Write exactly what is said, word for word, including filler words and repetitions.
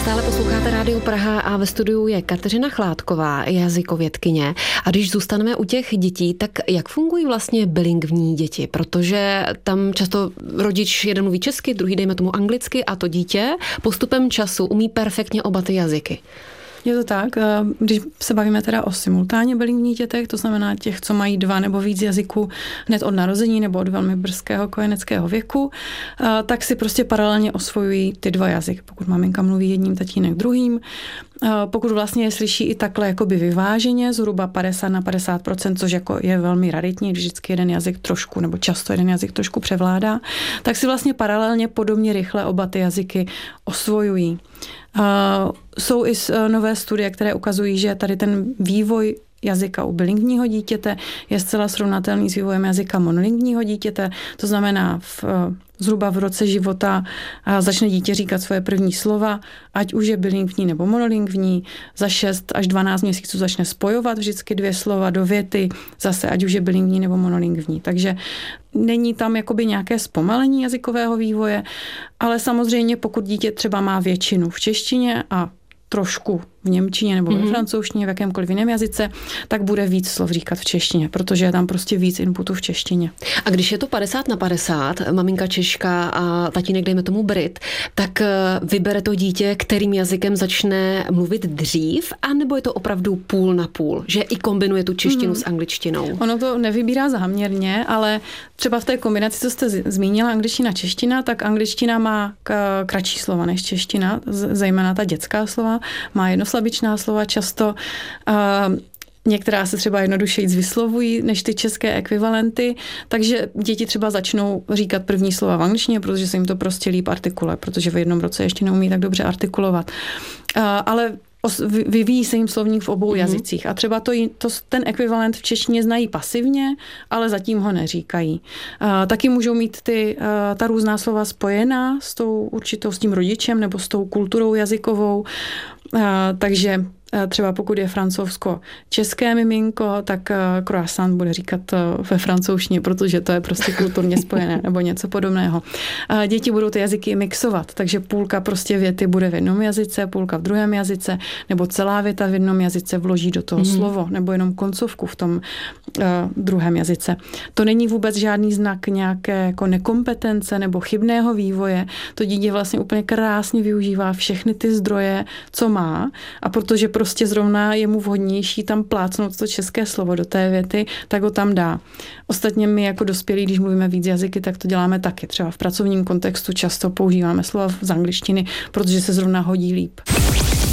Stále posloucháte Rádio Praha a ve studiu je Kateřina Chládková, jazykovědkyně. A když zůstaneme u těch dětí, tak jak fungují vlastně bilingvní děti? Protože tam často rodič jeden mluví česky, druhý dejme tomu anglicky a to dítě postupem času umí perfektně oba ty jazyky. Je to tak, když se bavíme teda o simultánně bilingvních dětech, to znamená těch, co mají dva nebo víc jazyků hned od narození nebo od velmi brzkého kojeneckého věku, tak si prostě paralelně osvojují ty dva jazyky. Pokud maminka mluví jedním, tatínek druhým, pokud vlastně je slyší i takhle jakoby vyváženě, zhruba padesát na padesát procent, což jako je velmi raritní, když vždycky jeden jazyk trošku, nebo často jeden jazyk trošku převládá, tak si vlastně paralelně podobně rychle oba ty jazyky osvojují. Uh, jsou i nové studie, které ukazují, že tady ten vývoj jazyka u bilingvního dítěte je zcela srovnatelný s vývojem jazyka monolingvního dítěte. To znamená, v, zhruba v roce života začne dítě říkat svoje první slova, ať už je bilingvní nebo monolingvní. Za šest až dvanáct měsíců začne spojovat vždycky dvě slova do věty, zase ať už je bilingvní nebo monolingvní. Takže není tam jakoby nějaké zpomalení jazykového vývoje, ale samozřejmě pokud dítě třeba má většinu v češtině a trošku v němčině nebo mm-hmm. ve francouzštině, v jakémkoliv jiném jazyce, tak bude víc slov říkat v češtině, protože je tam prostě víc inputu v češtině. A když je to padesát na padesát, maminka Češka a tatínek, dejme tomu Brit, tak vybere to dítě, kterým jazykem začne mluvit dřív, anebo je to opravdu půl na půl, že i kombinuje tu češtinu mm-hmm. s angličtinou? Ono to nevybírá záměrně, ale třeba v té kombinaci, co jste zmínila, angličtina, čeština, tak angličtina má kratší slova než čeština, zejména ta dětská slova, má jedno slabičná slova často. Uh, některá se třeba jednodušeji vyslovují než ty české ekvivalenty, takže děti třeba začnou říkat první slova v angličtině, protože se jim to prostě líp artikuluje, protože v jednom roce ještě neumí tak dobře artikulovat. Uh, ale vyvíjí se jim slovník v obou mm-hmm. jazycích. A třeba to, to, ten ekvivalent v češtině znají pasivně, ale zatím ho neříkají. Uh, taky můžou mít ty, uh, ta různá slova spojená s tou určitou, s tím rodičem nebo s tou kulturou jazykovou. Uh, takže třeba pokud je francouzsko-české miminko, tak croissant bude říkat ve francouzštině, protože to je prostě kulturně spojené nebo něco podobného. Děti budou ty jazyky mixovat, takže půlka prostě věty bude v jednom jazyce, půlka v druhém jazyce, nebo celá věta v jednom jazyce vloží do toho mm. slovo, nebo jenom koncovku v tom uh, druhém jazyce. To není vůbec žádný znak nějaké jako nekompetence nebo chybného vývoje. To dítě vlastně úplně krásně využívá všechny ty zdroje, co má, a protože prostě zrovna je mu vhodnější tam plácnout to české slovo do té věty, tak ho tam dá. Ostatně my jako dospělí, když mluvíme víc jazyky, tak to děláme taky. Třeba v pracovním kontextu často používáme slova z angličtiny, protože se zrovna hodí líp.